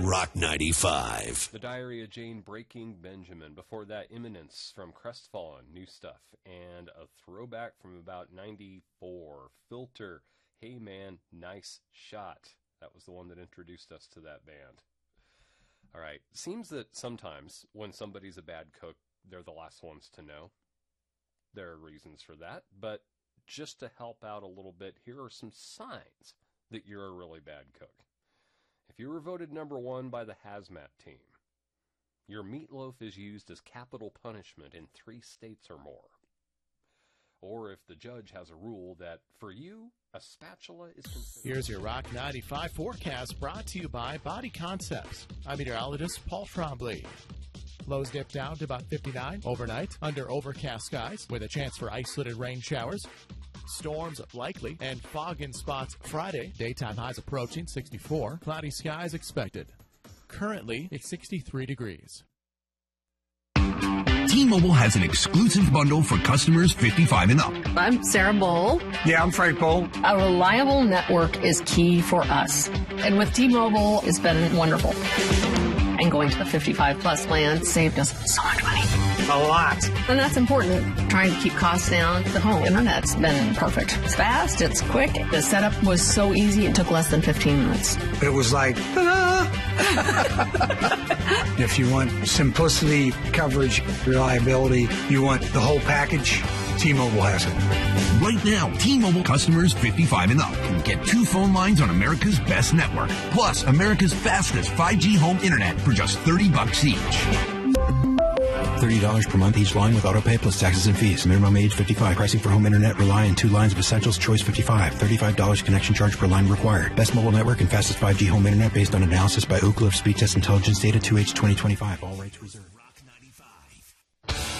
Rock 95. The Diary of Jane, Breaking Benjamin. Before that, Imminence from Crestfallen, new stuff. And a throwback from about 94, Filter, Hey Man, Nice Shot. That was the one that introduced us to that band. All right, seems that sometimes when somebody's a bad cook, they're the last ones to know. There are reasons for that, but just to help out a little bit, here are some signs that you're a really bad cook. If you were voted number one by the hazmat team, your meatloaf is used as capital punishment in 3 states or more. Or if the judge has a rule that, for you, a spatula is considered... Here's your Rock 95 forecast brought to you by Body Concepts. I'm meteorologist Paul Trombley. Lows dip down to about 59 overnight under overcast skies with a chance for isolated rain showers. Storms likely and fog in spots Friday. Daytime highs approaching 64. Cloudy skies expected. Currently, it's 63 degrees. T-Mobile has an exclusive bundle for customers 55 and up. I'm Sarah Bowl. Yeah, I'm Frank Bowl. A reliable network is key for us. And with T-Mobile, it's been wonderful. And going to the 55-plus plan saved us so much money. A lot. And that's important. Trying to keep costs down. The home internet's been perfect. It's fast. It's quick. The setup was so easy. It took less than 15 minutes. It was like, ta-da! If you want simplicity, coverage, reliability, you want the whole package, T-Mobile has it. Right now, T-Mobile customers 55 and up can get 2 phone lines on America's best network, plus America's fastest 5G home internet for just $30 each. $30 per month each line with autopay plus taxes and fees. Minimum age 55. Pricing for home internet rely on 2 lines of essentials. Choice 55. $35 connection charge per line required. Best mobile network and fastest 5G home internet based on analysis by Ookla of speed test intelligence data 2H 2025. All rights reserved.